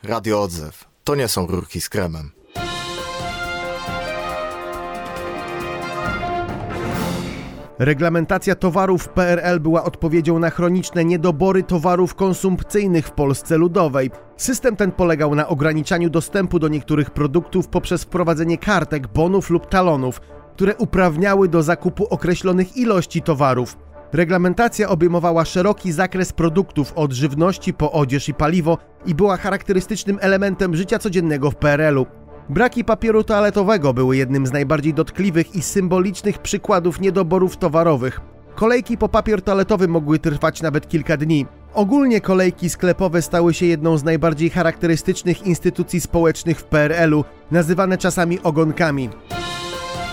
Radio Odzew. To nie są rurki z kremem. Reglamentacja towarów w PRL była odpowiedzią na chroniczne niedobory towarów konsumpcyjnych w Polsce Ludowej. System ten polegał na ograniczaniu dostępu do niektórych produktów poprzez wprowadzenie kartek, bonów lub talonów, które uprawniały do zakupu określonych ilości towarów. Reglamentacja obejmowała szeroki zakres produktów od żywności po odzież i paliwo i była charakterystycznym elementem życia codziennego w PRL-u. Braki papieru toaletowego były jednym z najbardziej dotkliwych i symbolicznych przykładów niedoborów towarowych. Kolejki po papier toaletowy mogły trwać nawet kilka dni. Ogólnie kolejki sklepowe stały się jedną z najbardziej charakterystycznych instytucji społecznych w PRL-u, nazywane czasami ogonkami.